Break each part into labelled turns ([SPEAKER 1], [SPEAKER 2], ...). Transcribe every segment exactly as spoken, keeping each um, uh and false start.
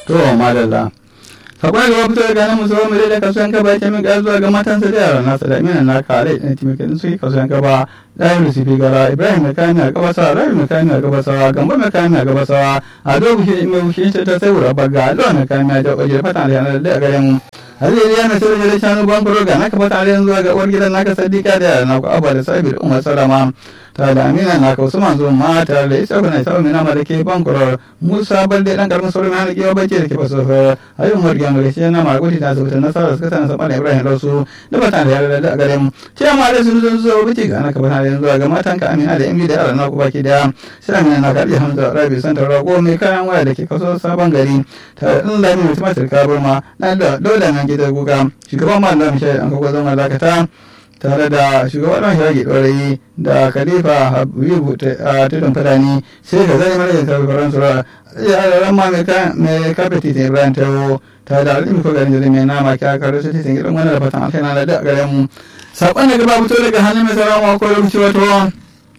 [SPEAKER 1] to madalla sakwai gaba fito daga nan musamman mai da kasuwan kaba ke min zuwa ga matansa da yaran nasa da iminan naka alai ɗin timikin su yi kasuwan kaba ɗayan rusufi gara ibrahim mai kayan a gabasawa rabi mai kayan a gabasawa gamba mai kayan a gabasawa a dogo shi mai bushe ta sai wura baga alwa mai kayan a jaɓa jirfa ta aliyar da gare mu Hazili ya mai sirri da shanu ban kuro ga naka fata aliyan zuwa ga uwar gidan naka sadiqa da yaran naka abba da sabi da umar salama ta da amina naka usman zo ma tare da isa kuna isa mai nama da ke ban kuro musa balde dan karamin sauran mai halikewa bace da ke fasofa ayi umar gyan da shi na margoti ta zubuta nasara suka sana sama da ibrahim rasu da fata da yaran da gare mu ce ma da sun zo zuwa bace ga naka fata aliyan zuwa ga matan ka amina da imbi da yaran naka baki daya sai amina naka da hamza rabi santa rago mai kayan waya da ke kaso sabon gari ta in lami mutum ta karburma na da dole nan gida guga shugaban malam shi an kawo zama dakata tare da shugaban ran shagi dorayi da khalifa habibu a tudun fadani sai ka zai mara da faran sura ya ran ma mai ka mai kafeti ta ibrahim tawo ta da alimi ko garin mai nama ka karo sai tin gidan wannan da fatan alkhairi da gare mu sakon da gaba fito daga hannun mai sarama ko lokaci wato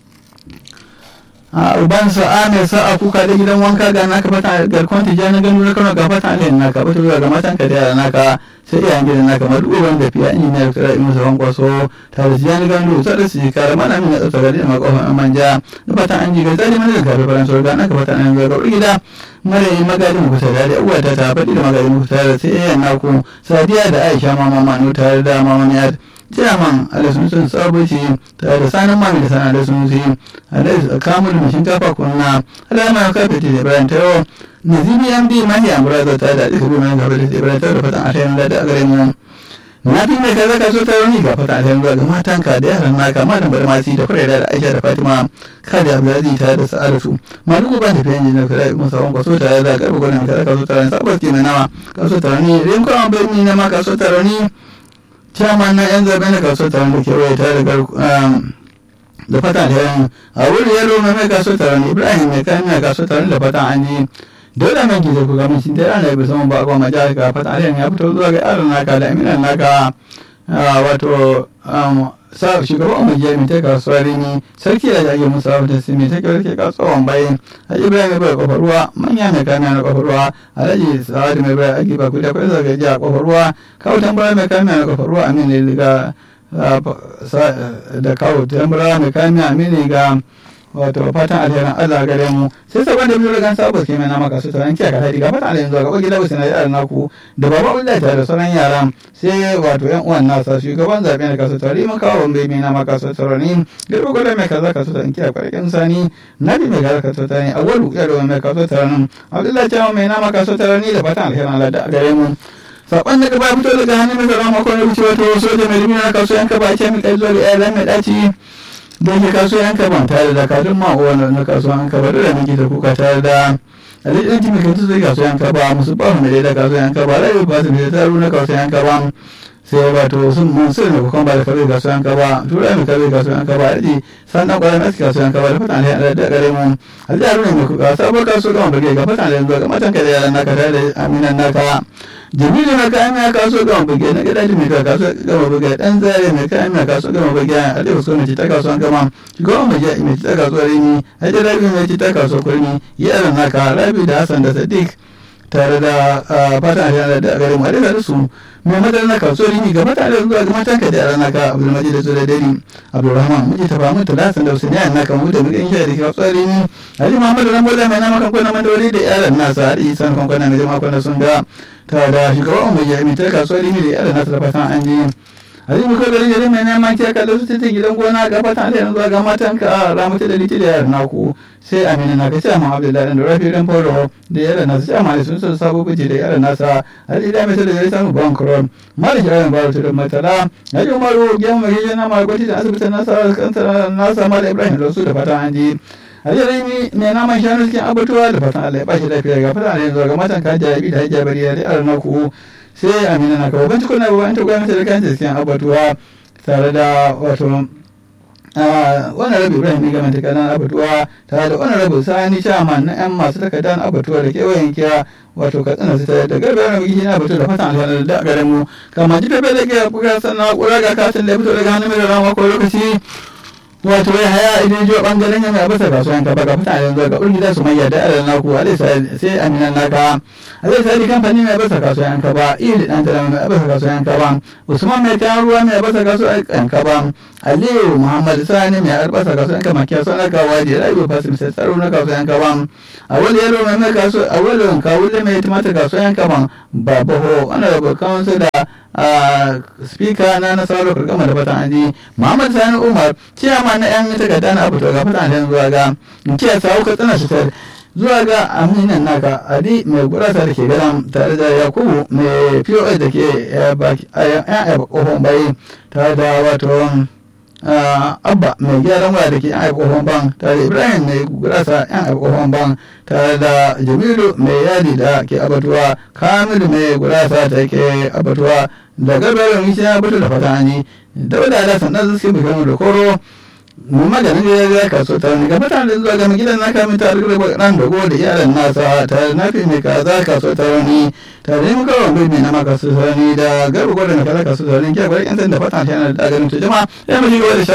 [SPEAKER 1] a uban sa'a mai sa'a kuka da gidan wanka ga naka fata garkon tijani gano na kano ga fata ne naka fata zuwa ga matan ka da yara naka sai iyayen gidan naka madu uban da fiya injiniyar kira imu saban kwaso ta da tijani gano ta da su kare mana min da tsaka da makofan manja da fata an ji ga zali mana da kafe faransa ga naka fata an ga gauri gida mara yi magadin kusa da da uwa ta ta faɗi da magadin kusa da sai iyayen naku sadiya da aisha mama manu tare da mama niyar ciyaman alisun sun sabuci tare da sanin mami da sana da sun yi alisun kamul mai shinkafa kunna alama kafe ta ibrahim tayo nazibi md mahi amura da tare da alisun mai gaba da ibrahim tayo da fatan ashirin da a gare mu na fi mai kaza kaso ta rauni ga fatan ashirin ga matanka da yaran naka malam bari masu da kwarai da aisha da fatima ka da abdulaziz tare da sa'adatu maluku ban da fiyan jinar kare musa wani kaso tare da garba gwanin kaza kaso ta rauni sabar ke mai nama kaso ta rauni rinkawan birni na ma kaso ta rauni chairman na yan zaɓe na kaso taron da kewaye tare da da fata da yan a wuri yalo mai mai kaso taron ibrahim mai kayan mai kaso taron da fata an yi dole mai gizo ku gamin shi da yana yabi saman ba a goma jihar ka fata da ya fito zuwa ga yaron naka da aminan naka wato shugaban umar jiya mai ta kasuwa rini sarki da jage musa wata su mai ta kyau ke kasuwan bayan a ibrahim mai bai kofar ruwa manya mai kamiya na kofar ruwa alhaji sa'adu mai bai agi baku da kwai zagaji a kofar ruwa kawo tambara mai kamiya na kofar ruwa amin liga da kawo tambara mai kamiya amin liga wato fatan alherin Allah gare mu sai sabon da biyu gan sabo ke mai nama kasu taron kiya ka ga fatan alherin zuwa ga gida wasu na yaran naku da baba ulla ta da sauran yaran sai wato yan uwan nasa shugaban zabe na kasu taron mun kawo bai mai nama kasu taron ni garba gwada mai kaza kasu taron kiya kwarkin sani nabi mai kaza kasu taron awwalu yaro mai kasu taron abdullahi ta mai nama kasu taron ni da fatan alherin Allah da gare mu saban da ba fito daga hannun mai sarama ko ne wuce wato soja mai limina kasu yanka ba ce mai kai zuwa ga yaran mai daci da ke kasuwan kaban tare da kadin ma'uwa na kasuwan kaba da nake da kuka tare da alijin jimi kan tuzo kasuwan kaba musu ba mu da kasuwan kaba rai ba su da taro na kasuwan kaba sai wato sun mun sun da kuma ba da kabe kasuwan kaba tura mu kabe kasuwan kaba aji san dan kwaran aski kasuwan kaba da fatan ne da gare mu alji aro ne ku ka sabo kasuwan kaba ga fatan ne ga matan ka da yaran naka tare da aminan naka jamilu na kayan ya kaso gama buge na gida mai kaso gama buge dan zare mai kayan ya kaso gama buge a da wasu mai ta kasuwan gama goma mai mai ta kasuwar rini a da rabi mai ta kasuwar kurmi yaran naka rabi da hassan da sadiq tare da fatan a da gare mu a da su mai madar na kasuwar rini ga mata da zuwa ga matanka da yaran naka abdulmajid da su da dare abdulrahman muke ta famu ta lasan da usani yaran naka mu da muke shi da kasuwar rini ali muhammad rambola mai nama kan kwana mandawari da yaran nasa ali san kan kwana na jama'a kwana sun ga ta da shugaban mai jami'ai ta kasuwar rini da yaran nasa da fatan an ji ali muka garin garin mai neman kiya kallo su titi gidan gona ga fatan alherin zuwa ga matanka ramata da liti da yaran naku sai amina na kace amma abdullahi da rafi dan foro da yaran nasa sai amma sun san sabo fice da yaran nasa ali da mai da yaran samu ban kron mali yaran ba su da matala ali umaru gyan mai yana ma gwati da asibitin nasa kanta nasa mali ibrahim rasu da fatan an ji alirimi mai naman shanu cikin abatuwa da fatan Allah ya bashi lafiya ga fatan Allah yanzu ga matan ka jabi da hajiya bariya da yaran naku sai amina na kawo banci kuna babban ta gwamnati da kanta cikin abatuwa tare da wato wannan rabi ibrahim ga manta kanan abatuwa tare da wannan rabi sani chairman na yan masu takardan abatuwa da kewayen kiya wato katsina su tare da garba yana bigi na abatuwa da fatan alfanu da garin mu kama ji tafe da ke kuka sannan kura ga katin da ya fito daga hannun mai rama ko lokaci wato ya haya idan jiwa bangaren yana basa kasuwan ka baka fita yanzu ga urgida su mai yadda yaran naku alai sai aminan naka alai sai kamfani mai basa kasuwan ka ba iri dan tara mai basa kasuwan ka ba usman mai kayan ruwa mai basa kasuwan ka ba aliyu muhammad sani mai basa kasuwan ka makiya sana ka wadi rayu fasim sai tsaro na kasuwan ka ba awali yaro mai mai kasuwa awali ka wulle mai tumata kasuwan ka ba babu ho ana da kansu da speaker na nasarar karkama da fatan aji muhammad sani umar ciyama na yan takarda na abu ga fatan aji zuwa ga kiya sawu ka tsana shitar zuwa ga aminan naka adi mai gurasa da ke garan tare da yakubu mai pos da ke yan kofin bai tare da wato abba mai gyaran waya da ke yan kofin ban tare da ibrahim mai gurasa yan kofin ban tare da jamilu mai yadi da ke abatuwa kamilu mai gurasa ta ke abatuwa da garbarin shi ya batu da fatani da wadda sannan suke bukan da koro mu maganin da ya kaso ta ne ga fatan da zuwa ga gidan na kamin ta rubuta ran da gode yaran nasa ta nafi mai kaza kaso ta wani ta ne muka wani mai na maka su sani da garba gode na kaza kaso ta ne ke bari yan san da fatan ta yana da ganin to jama'a ya mu ji gaba da